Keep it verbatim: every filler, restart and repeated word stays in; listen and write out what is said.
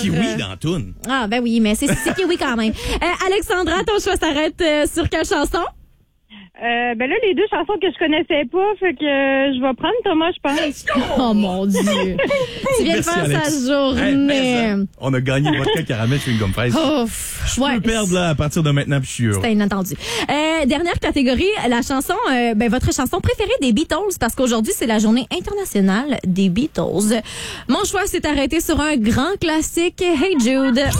kiwi dans la toune. Ah, ben oui, mais c'est, c'est kiwi quand même. Euh, Alexandra, ton choix s'arrête euh, sur quelle chanson? Euh, ben là, les deux chansons que je connaissais pas, fait que euh, je vais prendre Thomas, je pense. Oh mon Dieu. Tu viens de Merci, faire Alex. sa journée. Hey, mais ça, on a gagné vodka caramel chewing gum fraise. Ouf. Je peux perdre là, à partir de maintenant, puis je suis heureux. C'était inattendu. Euh, dernière catégorie, la chanson, euh, ben, votre chanson préférée des Beatles, parce qu'aujourd'hui, c'est la journée internationale des Beatles. Mon choix s'est arrêté sur un grand classique, Hey Jude.